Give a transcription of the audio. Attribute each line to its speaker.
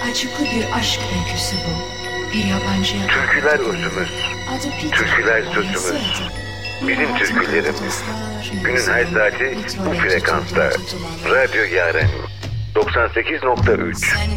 Speaker 1: Acıklı bir aşk öyküsü bu. Bir yabancıya...
Speaker 2: Türküler özümüz, türküler sözümüz, bizim türkülerimiz. Günün her saati bu frekansta. Radyo Yaren 98.3.